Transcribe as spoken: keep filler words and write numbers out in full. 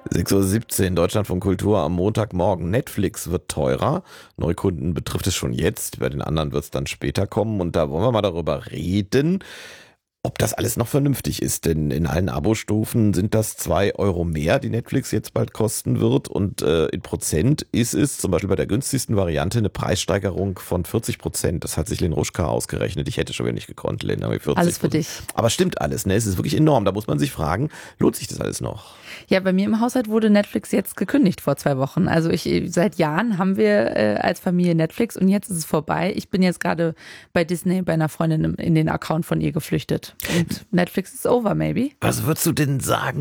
sechs Uhr siebzehn, Deutschland von Kultur am Montagmorgen. Netflix wird teurer. Neukunden betrifft es schon jetzt. Bei den anderen wird es dann später kommen. Und da wollen wir mal darüber reden, ob das alles noch vernünftig ist. Denn in allen Abo-Stufen sind das zwei Euro mehr, die Netflix jetzt bald kosten wird. Und äh, in Prozent ist es zum Beispiel bei der günstigsten Variante eine Preissteigerung von vierzig Prozent. Das hat sich Len Ruschka ausgerechnet. Ich hätte schon wieder nicht gekonnt, Len. Aber vierzig Alles für dich. Aber stimmt alles, ne? Es ist wirklich enorm. Da muss man sich fragen, lohnt sich das alles noch? Ja, bei mir im Haushalt wurde Netflix jetzt gekündigt vor zwei Wochen. Also ich seit Jahren haben wir äh, als Familie Netflix und jetzt ist es vorbei. Ich bin jetzt gerade bei Disney bei einer Freundin in den Account von ihr geflüchtet. Und Netflix is over, maybe. Was würdest du denn sagen?